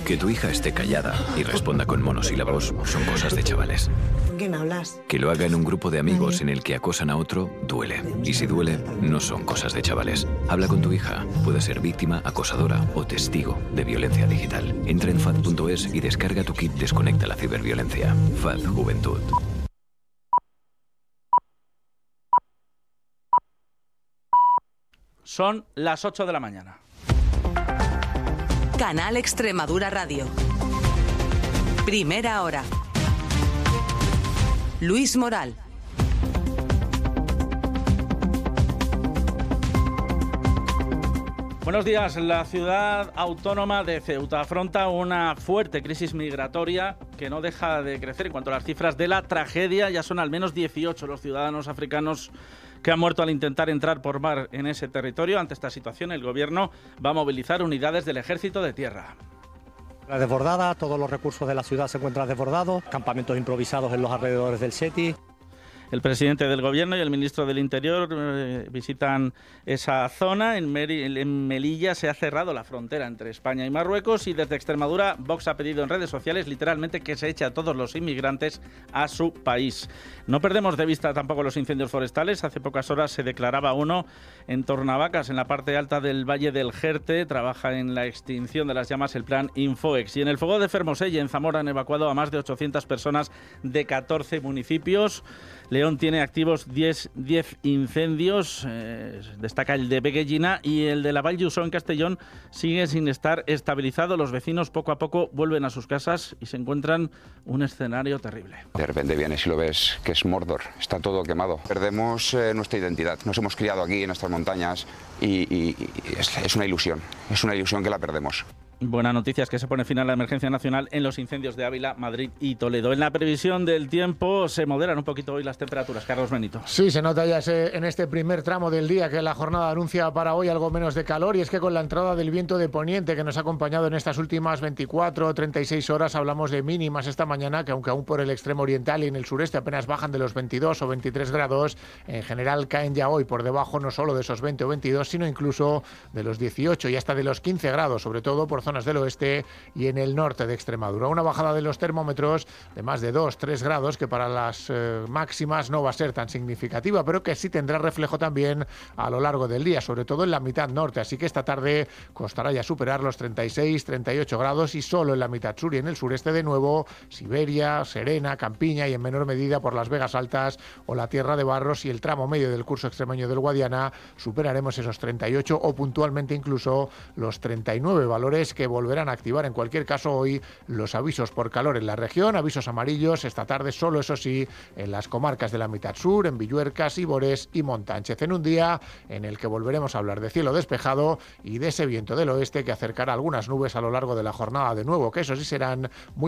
Que tu hija esté callada y responda con monosílabos son cosas de chavales. ¿Con quién hablas? Que lo haga en un grupo de amigos en el que acosan a otro, duele. Y si duele, no son cosas de chavales. Habla con tu hija. Puede ser víctima, acosadora o testigo de violencia digital. Entra en FAD.es y descarga tu kit Desconecta la ciberviolencia. FAD Juventud. Son las 8 de la mañana. Canal Extremadura Radio. Primera hora. Luis Moral. Buenos días. La ciudad autónoma de Ceuta afronta una fuerte crisis migratoria que no deja de crecer. En cuanto a las cifras de la tragedia, ya son al menos 18 los ciudadanos africanos que han muerto al intentar entrar por mar en ese territorio. Ante esta situación, el Gobierno va a movilizar unidades del Ejército de Tierra. La desbordada, todos los recursos de la ciudad se encuentran desbordados, campamentos improvisados en los alrededores del SETI. El presidente del Gobierno y el ministro del Interior visitan esa zona. En Melilla se ha cerrado la frontera entre España y Marruecos y desde Extremadura Vox ha pedido en redes sociales literalmente que se eche a todos los inmigrantes a su país. No perdemos de vista tampoco los incendios forestales. Hace pocas horas se declaraba uno en Tornavacas, en la parte alta del Valle del Jerte. Trabaja en la extinción de las llamas el plan Infoex. Y en el fuego de Fermoselle, en Zamora, han evacuado a más de 800 personas de 14 municipios. León tiene activos 10 incendios, destaca el de Beguellina, y el de la Vall d'Uixó en Castellón sigue sin estar estabilizado. Los vecinos poco a poco vuelven a sus casas y se encuentran un escenario terrible. De repente vienes y lo ves que es Mordor, está todo quemado. Perdemos nuestra identidad, nos hemos criado aquí en estas montañas y es una ilusión que la perdemos. Buena noticia es que se pone fin a la emergencia nacional en los incendios de Ávila, Madrid y Toledo. En la previsión del tiempo se moderan un poquito hoy las temperaturas. Carlos Benito. Sí, se nota ya en este primer tramo del día que la jornada anuncia para hoy algo menos de calor, y es que con la entrada del viento de poniente que nos ha acompañado en estas últimas 24 o 36 horas hablamos de mínimas esta mañana que aunque aún por el extremo oriental y en el sureste apenas bajan de los 22 o 23 grados, en general caen ya hoy por debajo no solo de esos 20 o 22, sino incluso de los 18 y hasta de los 15 grados, sobre todo por zonas del oeste y en el norte de Extremadura. Una bajada de los termómetros de más de 2-3 grados que para las máximas no va a ser tan significativa, pero que sí tendrá reflejo también a lo largo del día, sobre todo en la mitad norte, así que esta tarde costará ya superar los 36-38 grados y solo en la mitad sur y en el sureste de nuevo, Siberia, Serena, Campiña y en menor medida por las Vegas Altas o la Tierra de Barros y el tramo medio del curso extremeño del Guadiana superaremos esos 38 o puntualmente incluso los 39, valores que volverán a activar en cualquier caso hoy los avisos por calor en la región, avisos amarillos esta tarde solo, eso sí, en las comarcas de la mitad sur, en Villuercas, Ibores y Montánchez, en un día en el que volveremos a hablar de cielo despejado y de ese viento del oeste que acercará algunas nubes a lo largo de la jornada de nuevo, que eso sí serán muy